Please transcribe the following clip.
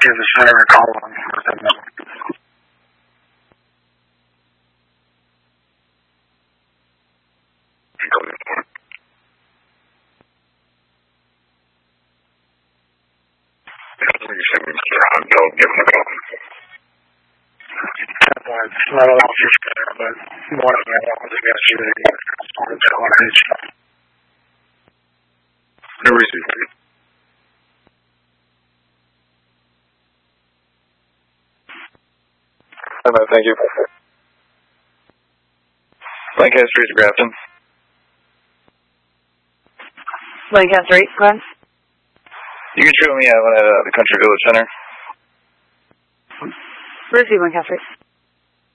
Give the center a call on it's not a lot of there, but more than I wanted yesterday. No reason. Thank you. Lancaster 8 to Grafton. Lancaster 8, go ahead. You can show me at the Country Village Center. Where's the Lancaster 8?